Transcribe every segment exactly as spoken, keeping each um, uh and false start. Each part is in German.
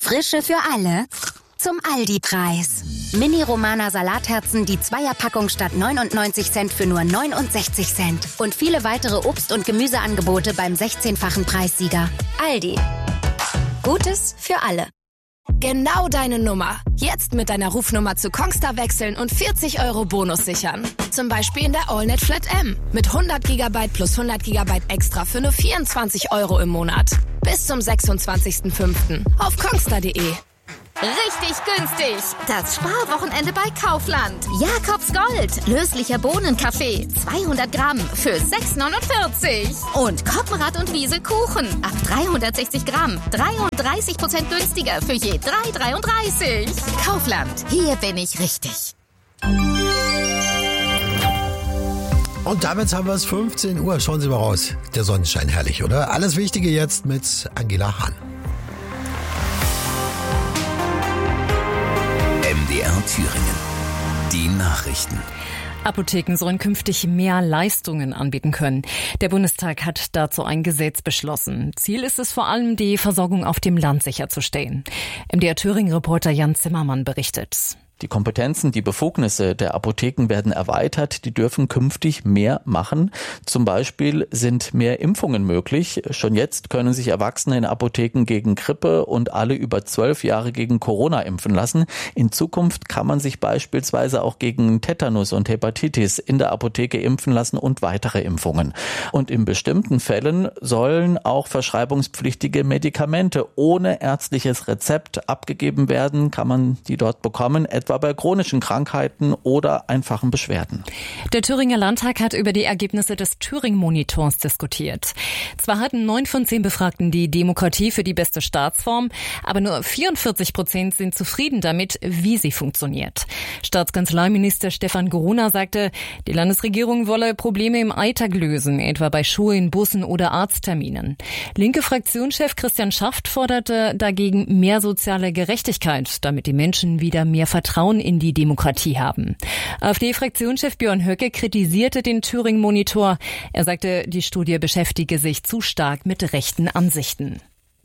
Frische für alle zum Aldi-Preis. Mini-Romana Salatherzen, die Zweierpackung statt neunundneunzig Cent für nur neunundsechzig Cent. Und viele weitere Obst- und Gemüseangebote beim sechzehnfachen Preissieger. Aldi. Gutes für alle. Genau deine Nummer. Jetzt mit deiner Rufnummer zu Kongstar wechseln und vierzig Euro Bonus sichern. Zum Beispiel in der AllNet Flat M. Mit hundert Gigabyte plus hundert Gigabyte extra für nur vierundzwanzig Euro im Monat. Bis zum sechsundzwanzigsten fünften auf kongstar punkt de. Richtig günstig. Das Sparwochenende bei Kaufland. Jakobs Gold. Löslicher Bohnenkaffee. zweihundert Gramm für sechs neunundvierzig. Und Koppenrad und Wiese Kuchen. Ab dreihundertsechzig Gramm. dreiunddreißig Prozent günstiger für je drei dreiunddreißig. Kaufland. Hier bin ich richtig. Und damit haben wir es fünfzehn Uhr. Schauen Sie mal raus. Der Sonnenschein, herrlich, oder? Alles Wichtige jetzt mit Angela Hahn. M D R Thüringen. Die Nachrichten. Apotheken sollen künftig mehr Leistungen anbieten können. Der Bundestag hat dazu ein Gesetz beschlossen. Ziel ist es vor allem, die Versorgung auf dem Land sicherzustellen. M D R Thüringen-Reporter Jan Zimmermann berichtet. Die Kompetenzen, die Befugnisse der Apotheken werden erweitert. Die dürfen künftig mehr machen. Zum Beispiel sind mehr Impfungen möglich. Schon jetzt können sich Erwachsene in Apotheken gegen Grippe und alle über zwölf Jahre gegen Corona impfen lassen. In Zukunft kann man sich beispielsweise auch gegen Tetanus und Hepatitis in der Apotheke impfen lassen und weitere Impfungen. Und in bestimmten Fällen sollen auch verschreibungspflichtige Medikamente ohne ärztliches Rezept abgegeben werden. Kann man die dort bekommen, etwa bei chronischen Krankheiten oder einfachen Beschwerden. Der Thüringer Landtag hat über die Ergebnisse des Thüringen-Monitors diskutiert. Zwar hatten neun von zehn Befragten die Demokratie für die beste Staatsform, aber nur vierundvierzig Prozent sind zufrieden damit, wie sie funktioniert. Staatskanzleiminister Stefan Gruner sagte, die Landesregierung wolle Probleme im Alltag lösen, etwa bei Schulen, Bussen oder Arztterminen. Linke Fraktionschef Christian Schaft forderte dagegen mehr soziale Gerechtigkeit, damit die Menschen wieder mehr Vertrauen in die Demokratie haben. AfD-Fraktionschef Björn Höcke kritisierte den Thüringen-Monitor. Er sagte, die Studie beschäftige sich zu stark mit rechten Ansichten.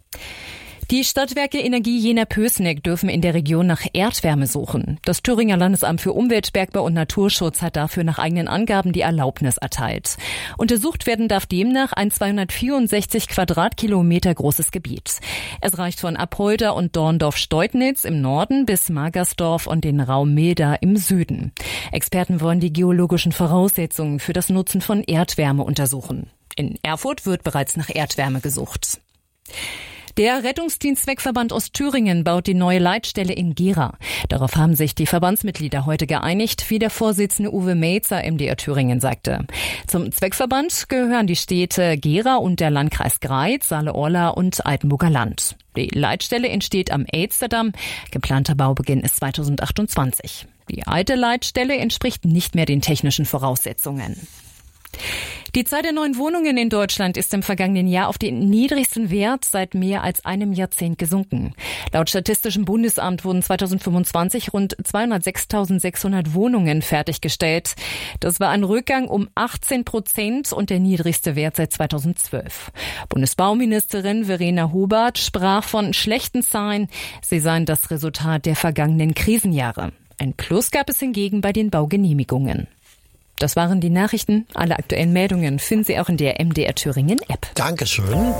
Die Stadtwerke Energie Jena-Pößneck dürfen in der Region nach Erdwärme suchen. Das Thüringer Landesamt für Umwelt, Bergbau und Naturschutz hat dafür nach eigenen Angaben die Erlaubnis erteilt. Untersucht werden darf demnach ein zweihundertvierundsechzig Quadratkilometer großes Gebiet. Es reicht von Apolda und Dorndorf-Steutnitz im Norden bis Magersdorf und den Raum Milda im Süden. Experten wollen die geologischen Voraussetzungen für das Nutzen von Erdwärme untersuchen. In Erfurt wird bereits nach Erdwärme gesucht. Der Rettungsdienstzweckverband Ostthüringen baut die neue Leitstelle in Gera. Darauf haben sich die Verbandsmitglieder heute geeinigt, wie der Vorsitzende Uwe Melzer M D R Thüringen sagte. Zum Zweckverband gehören die Städte Gera und der Landkreis Greiz, Saale-Orla und Altenburger Land. Die Leitstelle entsteht am Elsterdamm. Geplanter Baubeginn ist zweitausendachtundzwanzig. Die alte Leitstelle entspricht nicht mehr den technischen Voraussetzungen. Die Zahl der neuen Wohnungen in Deutschland ist im vergangenen Jahr auf den niedrigsten Wert seit mehr als einem Jahrzehnt gesunken. Laut Statistischem Bundesamt wurden zweitausendfünfundzwanzig rund zweihundertsechstausendsechshundert Wohnungen fertiggestellt. Das war ein Rückgang um achtzehn Prozent und der niedrigste Wert seit zweitausendzwölf. Bundesbauministerin Verena Hubert sprach von schlechten Zahlen. Sie seien das Resultat der vergangenen Krisenjahre. Ein Plus gab es hingegen bei den Baugenehmigungen. Das waren die Nachrichten. Alle aktuellen Meldungen finden Sie auch in der M D R Thüringen App. Dankeschön.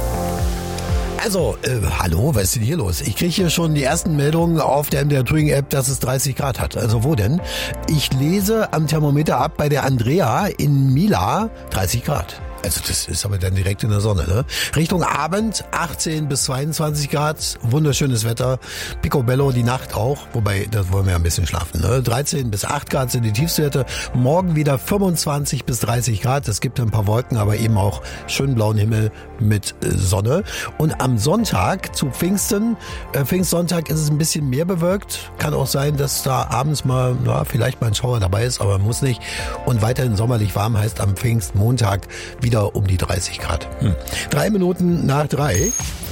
Also, äh, hallo, was ist denn hier los? Ich kriege hier schon die ersten Meldungen auf der M D R Thüringen App, dass es dreißig Grad hat. Also wo denn? Ich lese am Thermometer ab bei der Andrea in Mila dreißig Grad. Also das ist aber dann direkt in der Sonne, ne? Richtung Abend achtzehn bis zweiundzwanzig Grad, wunderschönes Wetter, Picobello die Nacht auch, wobei, das wollen wir ja ein bisschen schlafen, ne? dreizehn bis acht Grad sind die Tiefstwerte, morgen wieder fünfundzwanzig bis dreißig Grad, es gibt ein paar Wolken, aber eben auch schön blauen Himmel mit äh, Sonne. Und am Sonntag zu Pfingsten, äh, Pfingstsonntag ist es ein bisschen mehr bewölkt, kann auch sein, dass da abends mal, na, vielleicht mal ein Schauer dabei ist, aber muss nicht. Und weiterhin sommerlich warm heißt am Pfingstmontag wieder um die dreißig Grad. Hm. Drei Minuten nach drei.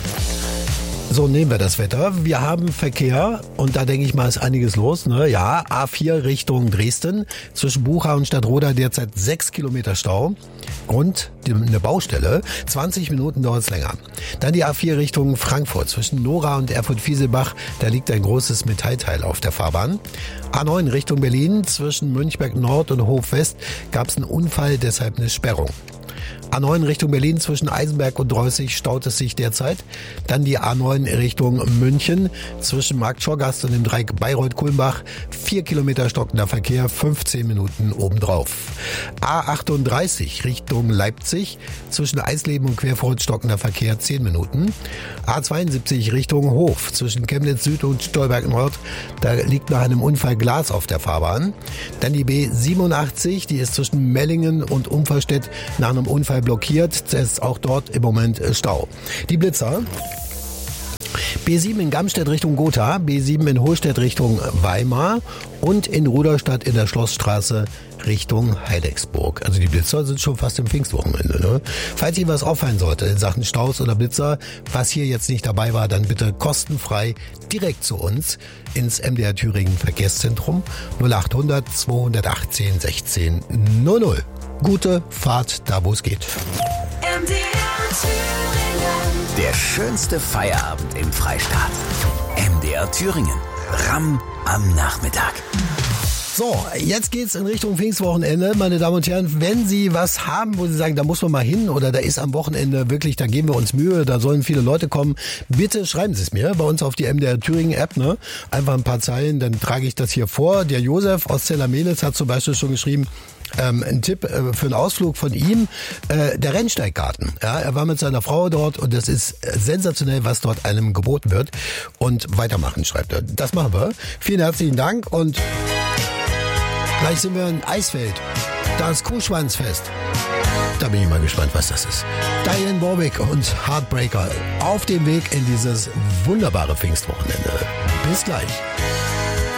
So, nehmen wir das Wetter. Wir haben Verkehr und da denke ich mal, ist einiges los. Ne? Ja, A vier Richtung Dresden. Zwischen Bucha und Stadtroda derzeit sechs Kilometer Stau. und eine Baustelle. zwanzig Minuten dauert es länger. Dann die A vier Richtung Frankfurt. Zwischen Nora und Erfurt-Fieselbach, da liegt ein großes Metallteil auf der Fahrbahn. A neun Richtung Berlin. Zwischen Münchberg Nord und Hof West gab es einen Unfall, deshalb eine Sperrung. A neun Richtung Berlin, zwischen Eisenberg und Dreußig staut es sich derzeit. Dann die A neun Richtung München, zwischen Markt Schorgast und dem Dreieck Bayreuth-Kulmbach. Vier Kilometer stockender Verkehr, fünfzehn Minuten obendrauf. A achtunddreißig Richtung Leipzig, zwischen Eisleben und Querfurt stockender Verkehr, zehn Minuten. A zweiundsiebzig Richtung Hof, zwischen Chemnitz Süd und Stolberg Nord. Da liegt nach einem Unfall Glas auf der Fahrbahn. Dann die B siebenundachtzig, die ist zwischen Mellingen und Umferstedt nach einem Unfall blockiert. Es ist auch dort im Moment Stau. Die Blitzer. B sieben in Gamstedt Richtung Gotha, B sieben in Hohlstedt Richtung Weimar und in Ruderstadt in der Schlossstraße Richtung Heidecksburg. Also die Blitzer sind schon fast im Pfingstwochenende. Ne? Falls Ihnen was auffallen sollte in Sachen Staus oder Blitzer, was hier jetzt nicht dabei war, dann bitte kostenfrei direkt zu uns ins M D R Thüringen Verkehrszentrum null achthundert zweihundertachtzehn sechzehn null null. Gute Fahrt da, wo es geht. M D R Thüringen. Der schönste Feierabend im Freistaat. M D R Thüringen. Ramm am Nachmittag. So, jetzt geht's in Richtung Pfingstwochenende. Meine Damen und Herren, wenn Sie was haben, wo Sie sagen, da muss man mal hin oder da ist am Wochenende wirklich, da geben wir uns Mühe, da sollen viele Leute kommen, bitte schreiben Sie es mir bei uns auf die M D R Thüringen App, ne? Einfach ein paar Zeilen, dann trage ich das hier vor. Der Josef aus Zellermelitz hat zum Beispiel schon geschrieben, Ähm, ein Tipp äh, für einen Ausflug von ihm, äh, der Rennsteiggarten. Ja, er war mit seiner Frau dort und das ist sensationell, was dort einem geboten wird. Und weitermachen, schreibt er. Das machen wir. Vielen herzlichen Dank und gleich sind wir in Eisfeld. Das Kuhschwanzfest. Da bin ich mal gespannt, was das ist. Diane Warwick und Heartbreaker auf dem Weg in dieses wunderbare Pfingstwochenende. Bis gleich.